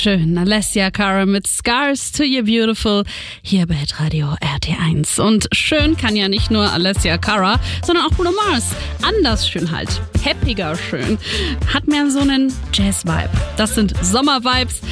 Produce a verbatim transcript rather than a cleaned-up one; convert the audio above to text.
schön. Alessia Cara mit Scars to You Beautiful hier bei Hitradio R T eins. Und schön kann ja nicht nur Alessia Cara, sondern auch Bruno Mars. Anders schön halt. Happiger schön. Hat mehr so einen Jazz-Vibe. Das sind Sommer-Vibes.